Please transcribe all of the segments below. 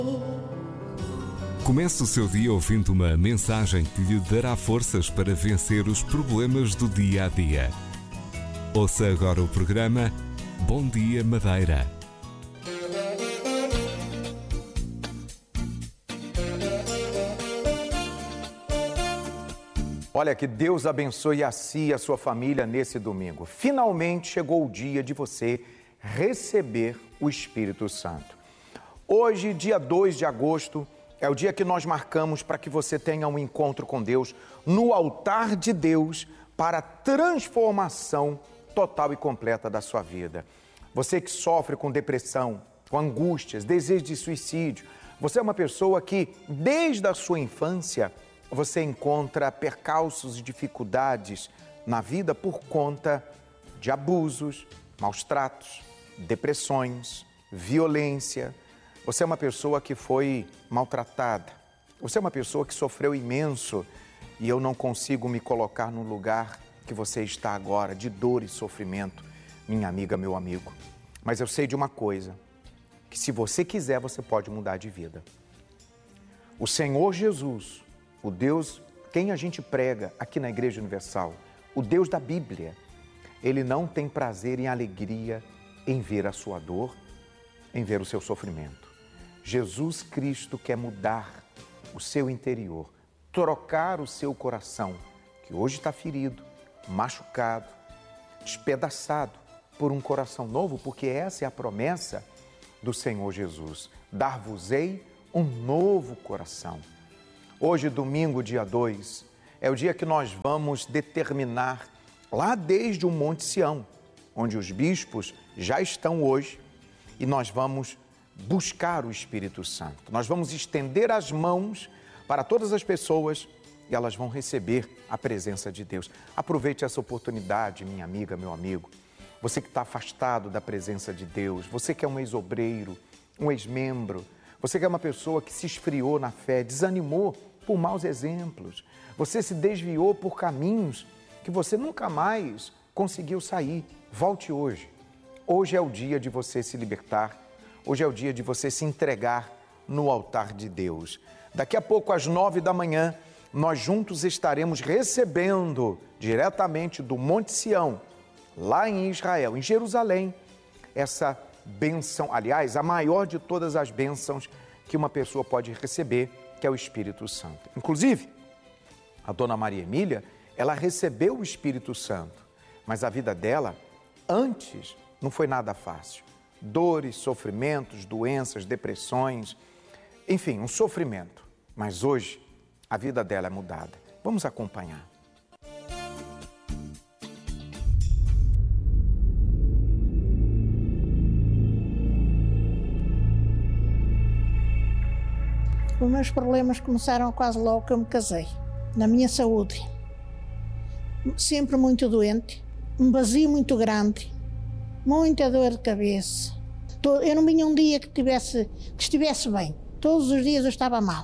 Comece o seu dia ouvindo uma mensagem que lhe dará forças para vencer os problemas do dia a dia. Ouça agora o programa Bom Dia Madeira. Olha, que Deus abençoe a si e a sua família nesse domingo. Finalmente chegou o dia de você receber o Espírito Santo. Hoje, dia 2 de agosto, é o dia que nós marcamos para que você tenha um encontro com Deus no altar de Deus para a transformação total e completa da sua vida. Você que sofre com depressão, com angústias, desejo de suicídio, você é uma pessoa que, desde a sua infância, você encontra percalços e dificuldades na vida por conta de abusos, maus tratos, depressões, violência. Você é uma pessoa que foi maltratada. Você é uma pessoa que sofreu imenso e eu não consigo me colocar no lugar que você está agora, de dor e sofrimento, minha amiga, meu amigo. Mas eu sei de uma coisa, que se você quiser, você pode mudar de vida. O Senhor Jesus, o Deus, quem a gente prega aqui na Igreja Universal, o Deus da Bíblia, Ele não tem prazer em alegria em ver a sua dor, em ver o seu sofrimento. Jesus Cristo quer mudar o seu interior, trocar o seu coração, que hoje está ferido, machucado, despedaçado, por um coração novo, porque essa é a promessa do Senhor Jesus. Dar-vos-ei um novo coração. Hoje, domingo, dia 2, é o dia que nós vamos determinar, lá desde o Monte Sião, onde os bispos já estão hoje, e nós vamos buscar o Espírito Santo. Nós vamos estender as mãos para todas as pessoas e elas vão receber a presença de Deus. Aproveite essa oportunidade, minha amiga, meu amigo. Você que está afastado da presença de Deus, você que é um ex-obreiro, um ex-membro, você que é uma pessoa que se esfriou na fé, desanimou por maus exemplos, você se desviou por caminhos que você nunca mais conseguiu sair. Volte hoje. Hoje é o dia de você se libertar. Hoje é o dia de você se entregar no altar de Deus. Daqui a pouco, às 9 da manhã, nós juntos estaremos recebendo diretamente do Monte Sião, lá em Israel, em Jerusalém, essa bênção, aliás, a maior de todas as bênçãos que uma pessoa pode receber, que é o Espírito Santo. Inclusive, a dona Maria Emília, ela recebeu o Espírito Santo, mas a vida dela, antes, não foi nada fácil. Dores, sofrimentos, doenças, depressões, enfim, um sofrimento. Mas hoje, a vida dela é mudada. Vamos acompanhar. Os meus problemas começaram quase logo que eu me casei, na minha saúde. Sempre muito doente, um vazio muito grande, muita dor de cabeça. Eu não vinha um dia que estivesse bem. Todos os dias eu estava mal.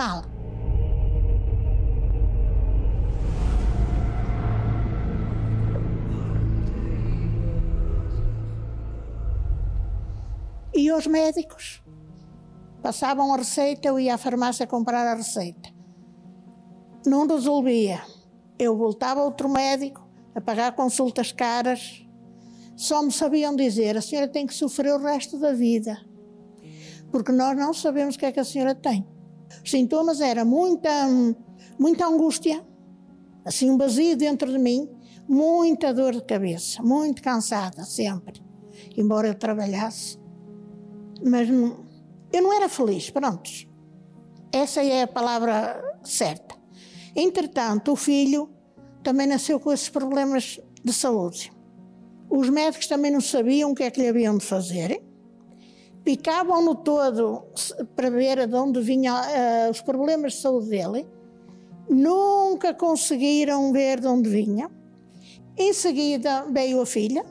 E os médicos passavam a receita, eu ia à farmácia comprar a receita. Não resolvia. Eu voltava a outro médico a pagar consultas caras. Só me sabiam dizer, a senhora tem que sofrer o resto da vida, porque nós não sabemos o que é que a senhora tem. Os sintomas eram muita angústia, assim um vazio dentro de mim, muita dor de cabeça, muito cansada sempre, embora eu trabalhasse. Mas eu não era feliz, prontos. Essa é a palavra certa. Entretanto, o filho também nasceu com esses problemas de saúde. Os médicos também não sabiam o que é que lhe haviam de fazer. Picavam-no todo para ver de onde vinham os problemas de saúde dele. Nunca conseguiram ver de onde vinha. Em seguida veio a filha.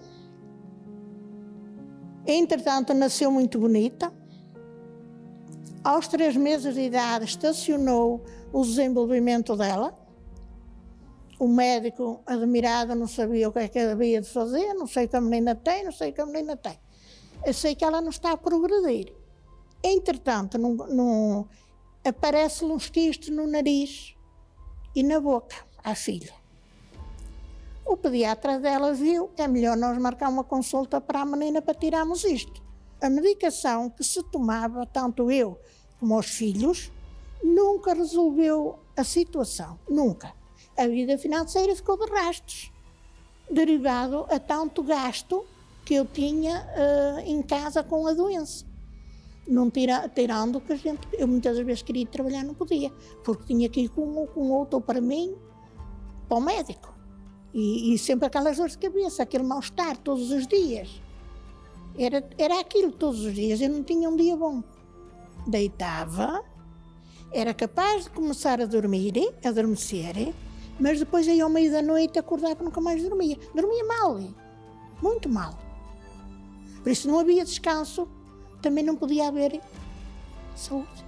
Entretanto, nasceu muito bonita. Aos 3 meses de idade, estacionou o desenvolvimento dela. O médico, admirado, não sabia o que é que havia de fazer. Não sei o que a menina tem, não sei o que a menina tem. Eu sei que ela não está a progredir. Entretanto, aparece-lhe uns quistos no nariz e na boca à filha. O pediatra dela viu, é melhor nós marcar uma consulta para a menina para tirarmos isto. A medicação que se tomava, tanto eu como os filhos, nunca resolveu a situação, nunca. A vida financeira ficou de rastros, derivado a tanto gasto que eu tinha em casa com a doença. Não tirando que eu muitas vezes queria trabalhar, não podia, porque tinha que ir com outro para mim, para o médico. E sempre aquelas dores de cabeça, aquele mal-estar todos os dias. Era aquilo todos os dias, eu não tinha um dia bom. Deitava, era capaz de começar a dormir, a adormecer, mas depois aí ao meio da noite acordava e nunca mais dormia. Dormia mal, muito mal. Por isso não havia descanso, também não podia haver saúde.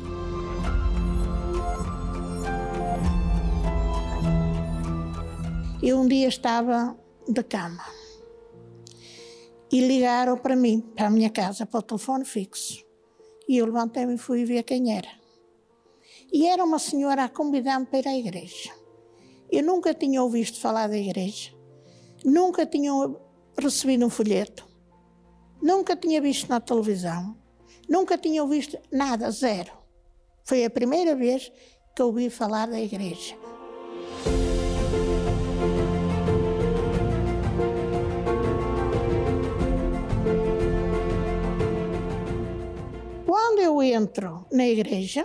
Eu um dia estava de cama e ligaram para mim, para a minha casa, para o telefone fixo. E eu levantei-me e fui ver quem era. E era uma senhora a convidar-me para ir à igreja. Eu nunca tinha ouvido falar da igreja, nunca tinha recebido um folheto, nunca tinha visto na televisão, nunca tinha ouvido nada, zero. Foi a primeira vez que ouvi falar da igreja. Quando eu entro na igreja,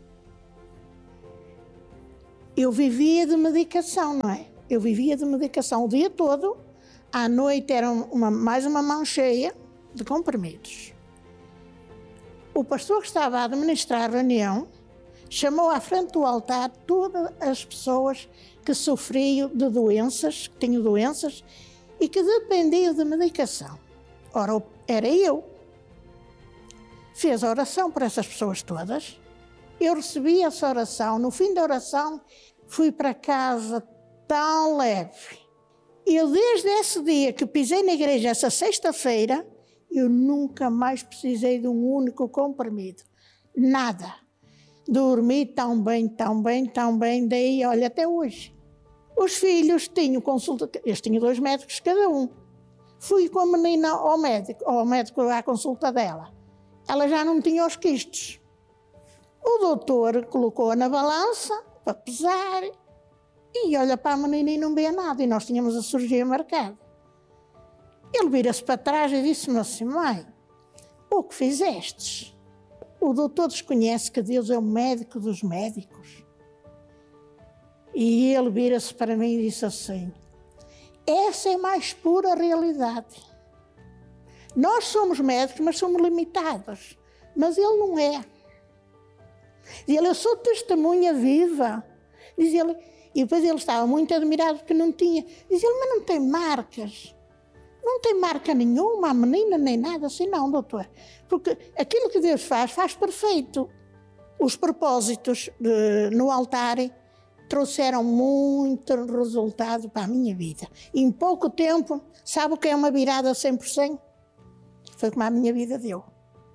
eu vivia de medicação, não é? Eu vivia de medicação o dia todo. À noite era mais uma mão cheia de comprimidos. O pastor que estava a administrar a reunião chamou à frente do altar todas as pessoas que sofriam de doenças, que tinham doenças e que dependiam de medicação. Ora, era eu. Fez a oração por essas pessoas todas. Eu recebi essa oração. No fim da oração, fui para casa tão leve. Eu, desde esse dia que pisei na igreja, essa sexta-feira, eu nunca mais precisei de um único comprimido. Nada. Dormi tão bem, tão bem, tão bem, daí, olha, até hoje. Os filhos tinham consulta, eles tinham 2 médicos cada um. Fui com a menina ao médico à consulta dela. Ela já não tinha os quistos. O doutor colocou-a na balança para pesar e olha para a menina e não vê nada. E nós tínhamos a cirurgia marcada. Ele vira-se para trás e disse-me assim: mãe, o que fizestes? O doutor desconhece que Deus é o médico dos médicos. E ele vira-se para mim e disse assim: essa é a mais pura realidade. Nós somos médicos, mas somos limitados. Mas ele não é. Diz ele: eu sou testemunha viva. Diz ele, e depois ele estava muito admirado porque não tinha. Diz ele: mas não tem marcas. Não tem marca nenhuma, a menina, nem nada assim. Não, doutor. Porque aquilo que Deus faz perfeito. Os propósitos no altar trouxeram muito resultado para a minha vida. Em pouco tempo, sabe o que é uma virada 100%? Foi como a minha vida deu.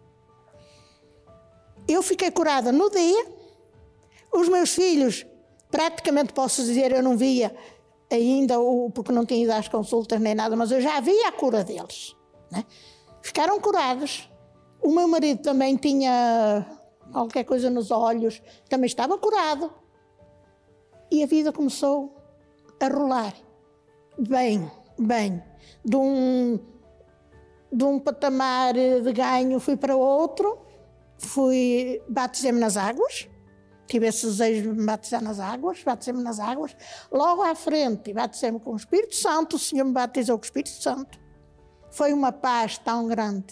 Eu fiquei curada no dia. Os meus filhos, praticamente posso dizer, eu não via ainda, porque não tinha ido às consultas nem nada, mas eu já via a cura deles, né? Ficaram curados. O meu marido também tinha qualquer coisa nos olhos, também estava curado. E a vida começou a rolar. Bem. De um patamar de ganho fui para outro, batizei-me nas águas, tive esse desejo de me batizar nas águas, batizei-me nas águas, logo à frente batizei-me com o Espírito Santo, o Senhor me batizou com o Espírito Santo. Foi uma paz tão grande,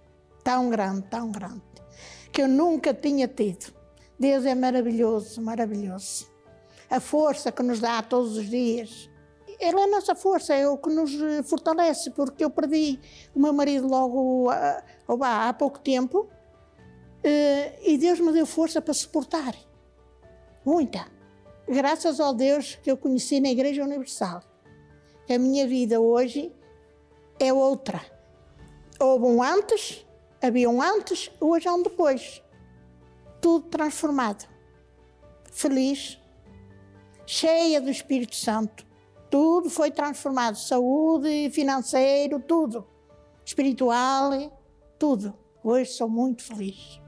que eu nunca tinha tido. Deus é maravilhoso, maravilhoso. A força que nos dá todos os dias. Ele é a nossa força, é o que nos fortalece, porque eu perdi o meu marido logo há pouco tempo e Deus me deu força para suportar. Muita. Graças ao Deus que eu conheci na Igreja Universal. A minha vida hoje é outra. Houve um antes Havia um antes, hoje há um depois. Tudo transformado. Feliz, cheia do Espírito Santo. Tudo foi transformado. Saúde, financeiro, tudo. Espiritual, tudo. Hoje sou muito feliz.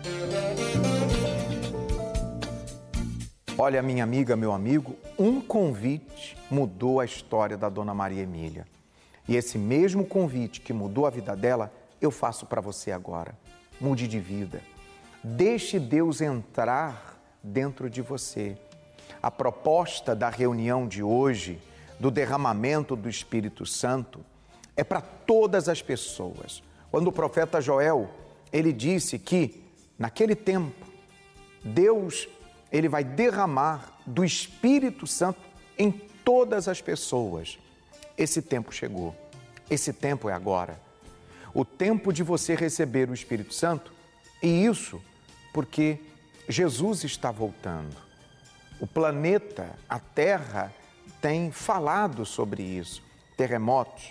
Olha, minha amiga, meu amigo, um convite mudou a história da Dona Maria Emília. E esse mesmo convite que mudou a vida dela, eu faço para você agora. Mude de vida. Deixe Deus entrar dentro de você. A proposta da reunião de hoje, do derramamento do Espírito Santo, é para todas as pessoas. Quando o profeta Joel, ele disse que, naquele tempo, Deus, ele vai derramar do Espírito Santo em todas as pessoas. Esse tempo chegou. Esse tempo é agora. O tempo de você receber o Espírito Santo, e isso porque Jesus está voltando. O planeta, a Terra, tem falado sobre isso. Terremotos,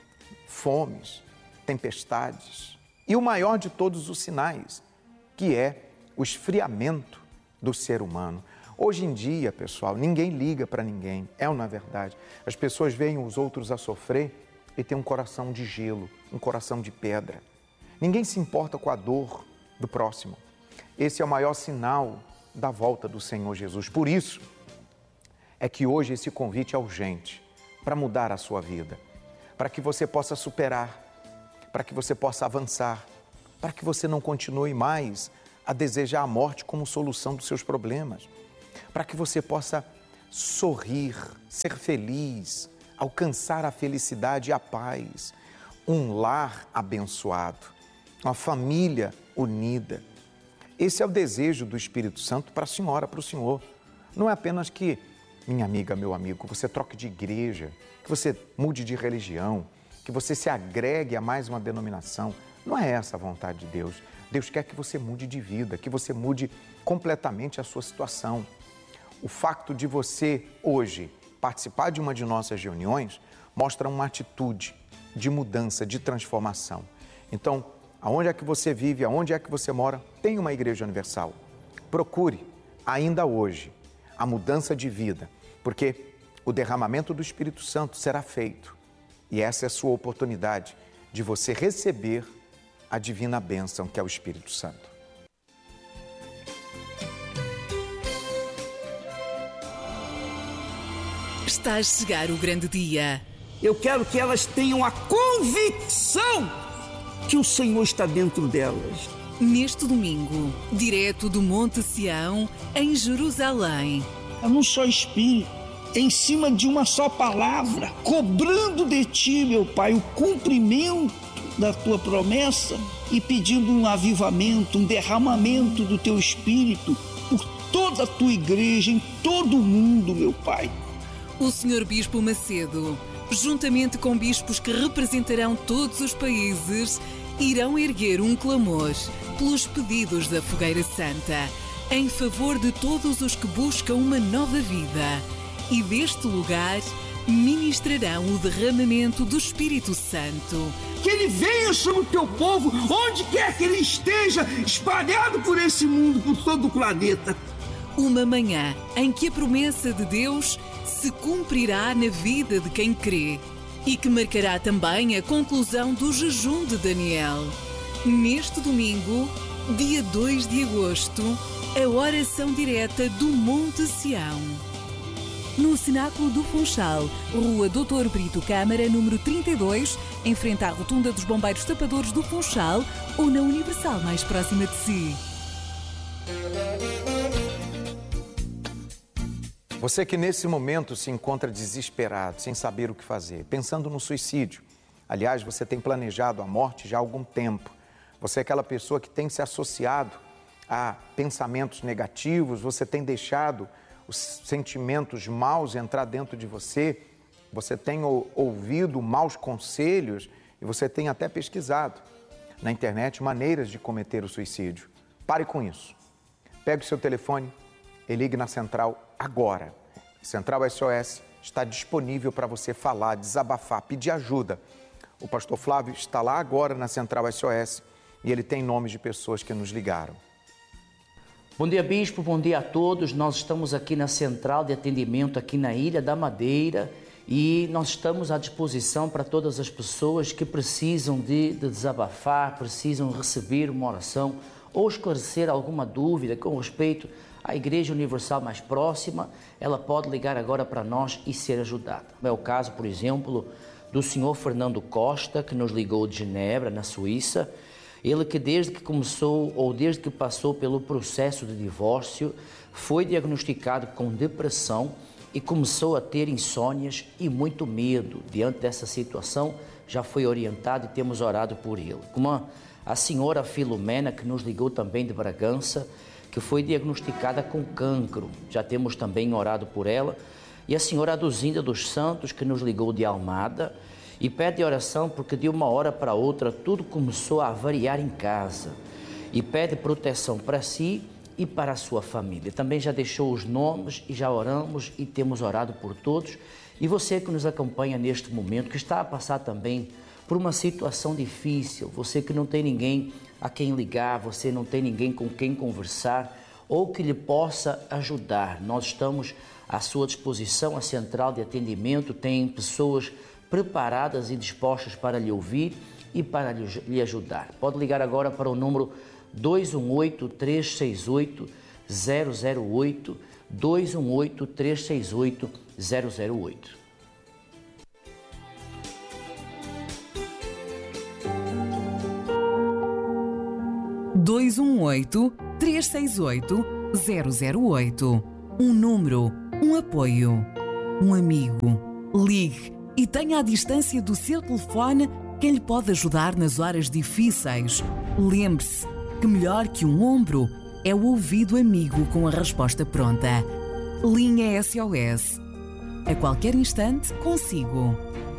fomes, tempestades e o maior de todos os sinais, que é o esfriamento do ser humano. Hoje em dia, pessoal, ninguém liga para ninguém, é ou não é verdade? As pessoas veem os outros a sofrer e têm um coração de gelo, um coração de pedra. Ninguém se importa com a dor do próximo. Esse é o maior sinal da volta do Senhor Jesus. Por isso é que hoje esse convite é urgente para mudar a sua vida, para que você possa superar, para que você possa avançar, para que você não continue mais a desejar a morte como solução dos seus problemas, para que você possa sorrir, ser feliz, alcançar a felicidade e a paz, um lar abençoado, uma família unida. Esse é o desejo do Espírito Santo para a senhora, para o senhor. Não é apenas que, minha amiga, meu amigo, você troque de igreja, que você mude de religião, que você se agregue a mais uma denominação. Não é essa a vontade de Deus. Deus quer que você mude de vida, que você mude completamente a sua situação. O fato de você, hoje, participar de uma de nossas reuniões mostra uma atitude de mudança, de transformação. Então, aonde é que você vive, aonde é que você mora, tem uma Igreja Universal. Procure, ainda hoje, a mudança de vida, porque o derramamento do Espírito Santo será feito. E essa é a sua oportunidade de você receber a divina bênção que é o Espírito Santo. Está a chegar o grande dia. Eu quero que elas tenham a convicção que o Senhor está dentro delas. Neste domingo, direto do Monte Sião, em Jerusalém. É num só espírito, em cima de uma só palavra, cobrando de ti, meu Pai, o cumprimento da tua promessa e pedindo um avivamento, um derramamento do teu Espírito por toda a tua igreja, em todo o mundo, meu Pai. O Sr. Bispo Macedo, juntamente com bispos que representarão todos os países, irão erguer um clamor pelos pedidos da Fogueira Santa, em favor de todos os que buscam uma nova vida. E deste lugar ministrarão o derramamento do Espírito Santo. Que ele venha sobre o teu povo, onde quer que ele esteja, espalhado por esse mundo, por todo o planeta. Uma manhã em que a promessa de Deus se cumprirá na vida de quem crê e que marcará também a conclusão do jejum de Daniel. Neste domingo, dia 2 de agosto, a oração direta do Monte Sião. No Cenáculo do Funchal, Rua Doutor Brito Câmara, número 32, em frente à Rotunda dos Bombeiros Tapadores do Funchal ou na Universal mais próxima de si. Você que nesse momento se encontra desesperado, sem saber o que fazer, pensando no suicídio. Aliás, você tem planejado a morte já há algum tempo. Você é aquela pessoa que tem se associado a pensamentos negativos, você tem deixado os sentimentos maus entrar dentro de você, você tem ouvido maus conselhos e você tem até pesquisado na internet maneiras de cometer o suicídio. Pare com isso. Pegue o seu telefone e ligue na central agora. A Central SOS está disponível para você falar, desabafar, pedir ajuda. O pastor Flávio está lá agora na Central SOS e ele tem nomes de pessoas que nos ligaram. Bom dia, Bispo, bom dia a todos. Nós estamos aqui na central de atendimento aqui na Ilha da Madeira e nós estamos à disposição para todas as pessoas que precisam de desabafar, precisam receber uma oração ou esclarecer alguma dúvida com respeito à Igreja Universal mais próxima. Ela pode ligar agora para nós e ser ajudada. É o caso, por exemplo, do senhor Fernando Costa, que nos ligou de Genebra, na Suíça. Ele que desde que começou ou desde que passou pelo processo de divórcio, foi diagnosticado com depressão e começou a ter insônias e muito medo. Diante dessa situação, já foi orientado e temos orado por ele. Como a senhora Filomena, que nos ligou também de Bragança, que foi diagnosticada com cancro. Já temos também orado por ela. E a senhora Aduzinda dos Santos, que nos ligou de Almada, e pede oração porque de uma hora para outra tudo começou a variar em casa. E pede proteção para si e para a sua família. Também já deixou os nomes e já oramos e temos orado por todos. E você que nos acompanha neste momento, que está a passar também por uma situação difícil, você que não tem ninguém a quem ligar, você não tem ninguém com quem conversar ou que lhe possa ajudar. Nós estamos à sua disposição, a central de atendimento tem pessoas preparadas e dispostas para lhe ouvir e para lhe ajudar. Pode ligar agora para o número 218-368-008, 218-368-008. (218-368-008). Um número, um apoio, um amigo. Ligue e tenha à distância do seu telefone quem lhe pode ajudar nas horas difíceis. Lembre-se que melhor que um ombro é o ouvido amigo com a resposta pronta. Linha SOS. A qualquer instante, consigo.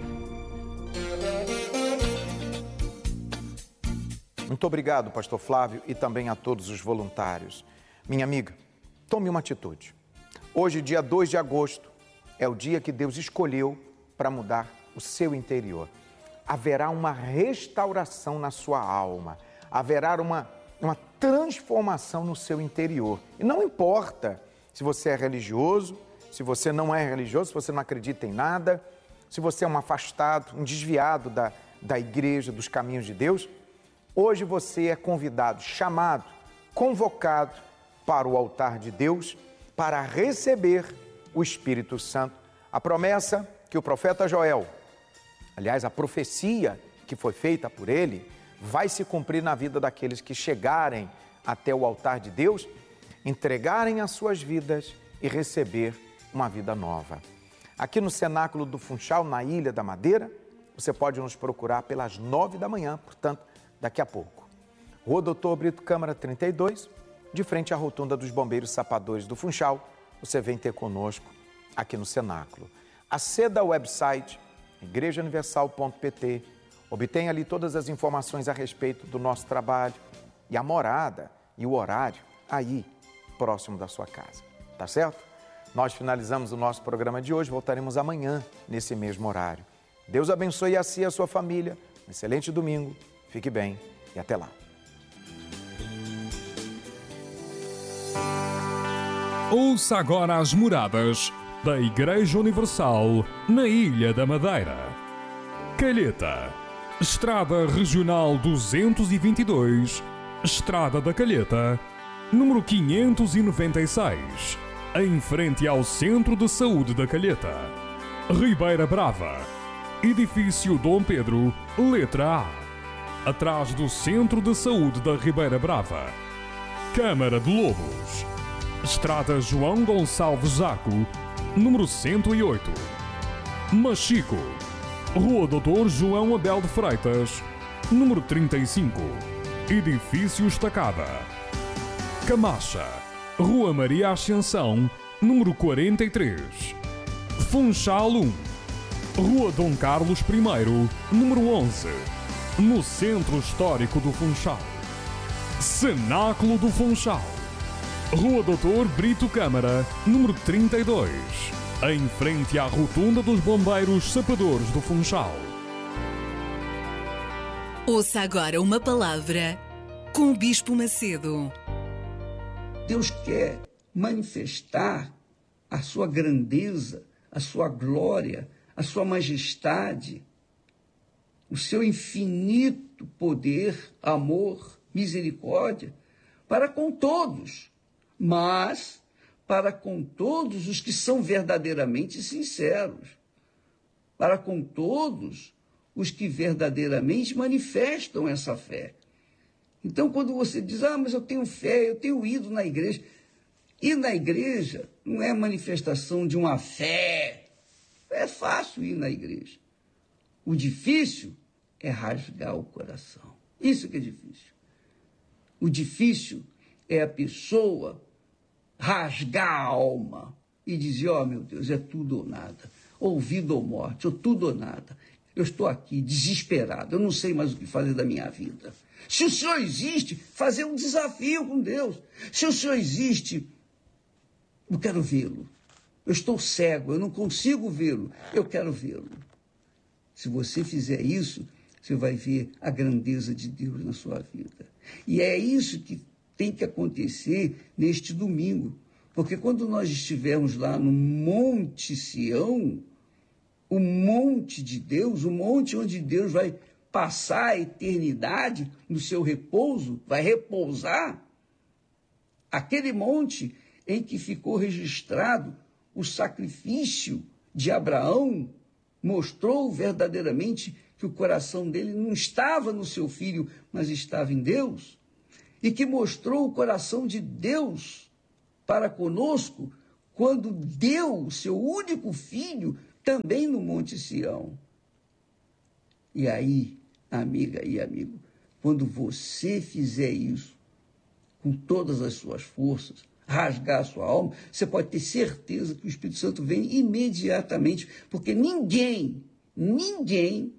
Muito obrigado, pastor Flávio, e também a todos os voluntários. Minha amiga, tome uma atitude. Hoje, dia 2 de agosto, é o dia que Deus escolheu para mudar o seu interior. Haverá uma restauração na sua alma, haverá uma transformação no seu interior. E não importa se você é religioso, se você não é religioso, se você não acredita em nada, se você é um afastado, um desviado da igreja, dos caminhos de Deus, hoje você é convidado, chamado, convocado para o altar de Deus para receber o Espírito Santo. A promessa que o profeta Joel, aliás, a profecia que foi feita por ele, vai se cumprir na vida daqueles que chegarem até o altar de Deus, entregarem as suas vidas e receber uma vida nova. Aqui no Cenáculo do Funchal, na Ilha da Madeira, você pode nos procurar pelas 9 da manhã, portanto, daqui a pouco. Rua Doutor Brito Câmara 32, de frente à rotunda dos Bombeiros Sapadores do Funchal, você vem ter conosco aqui no Cenáculo. Aceda ao website igrejauniversal.pt, obtenha ali todas as informações a respeito do nosso trabalho e a morada e o horário aí, próximo da sua casa. Tá certo? Nós finalizamos o nosso programa de hoje, voltaremos amanhã nesse mesmo horário. Deus abençoe a si e a sua família. Um excelente domingo, fique bem e até lá. Ouça agora as moradas da Igreja Universal na Ilha da Madeira. Calheta, Estrada Regional 222, Estrada da Calheta, número 596, em frente ao Centro de Saúde da Calheta. Ribeira Brava, Edifício Dom Pedro, letra A, atrás do Centro de Saúde da Ribeira Brava. Câmara de Lobos, Estrada João Gonçalves Zaco, número 108. Machico, Rua Doutor João Abel de Freitas, número 35, Edifício Estacada. Camacha, Rua Maria Ascensão, número 43. Funchal 1, Rua Dom Carlos I, número 11, no Centro Histórico do Funchal. Cenáculo do Funchal, Rua Doutor Brito Câmara, número 32, em frente à rotunda dos Bombeiros Sapadores do Funchal. Ouça agora uma palavra com o Bispo Macedo. Deus quer manifestar a sua grandeza, a sua glória, a sua majestade, o seu infinito poder, amor, misericórdia, para com todos, mas para com todos os que são verdadeiramente sinceros, para com todos os que verdadeiramente manifestam essa fé. Então, quando você diz, mas eu tenho fé, eu tenho ido na igreja, ir na igreja não é manifestação de uma fé. É fácil ir na igreja. O difícil é rasgar o coração. Isso que é difícil. O difícil é a pessoa rasgar a alma e dizer, meu Deus, é tudo ou nada. Ou vida ou morte, ou tudo ou nada. Eu estou aqui desesperado, eu não sei mais o que fazer da minha vida. Se o Senhor existe, fazer um desafio com Deus. Se o Senhor existe, eu quero vê-lo. Eu estou cego, eu não consigo vê-lo, eu quero vê-lo. Se você fizer isso, você vai ver a grandeza de Deus na sua vida. E é isso que tem que acontecer neste domingo. Porque quando nós estivermos lá no Monte Sião, o monte de Deus, o monte onde Deus vai passar a eternidade no seu repouso, vai repousar, aquele monte em que ficou registrado o sacrifício de Abraão, mostrou verdadeiramente que o coração dele não estava no seu filho, mas estava em Deus, e que mostrou o coração de Deus para conosco, quando deu o seu único filho também no Monte Sião. E aí, amiga e amigo, quando você fizer isso, com todas as suas forças, rasgar a sua alma, você pode ter certeza que o Espírito Santo vem imediatamente, porque ninguém, nem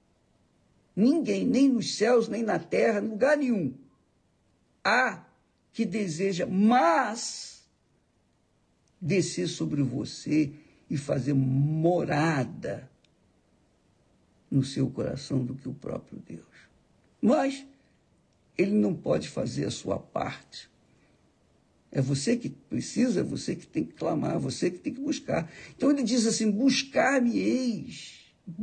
nos céus, nem na terra, em lugar nenhum, há que deseja mais descer sobre você e fazer morada no seu coração do que o próprio Deus. Mas ele não pode fazer a sua parte. É você que precisa, é você que tem que clamar, é você que tem que buscar. Então ele diz assim, buscar-me-eis,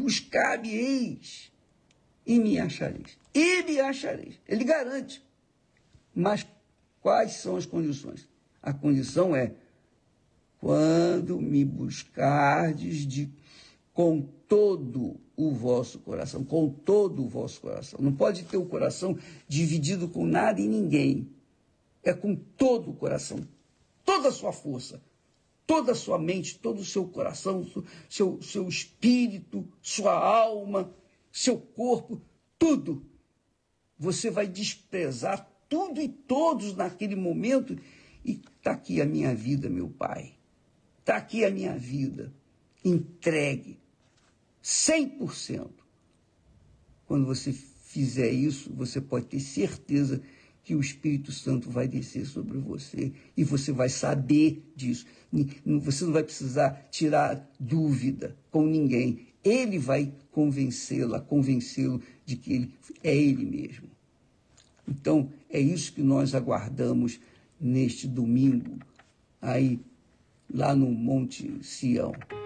e me achareis. Ele garante. Mas quais são as condições? A condição é, quando me buscardes com todo o vosso coração, com todo o vosso coração. Não pode ter o coração dividido com nada e ninguém. É com todo o coração, toda a sua força, toda a sua mente, todo o seu coração, seu espírito, sua alma, seu corpo, tudo. Você vai desprezar tudo e todos naquele momento e está aqui a minha vida, meu Pai. Está aqui a minha vida, entregue, 100%. Quando você fizer isso, você pode ter certeza que o Espírito Santo vai descer sobre você e você vai saber disso. Você não vai precisar tirar dúvida com ninguém. Ele vai convencê-lo de que ele é ele mesmo. Então, é isso que nós aguardamos neste domingo, aí, lá no Monte Sião.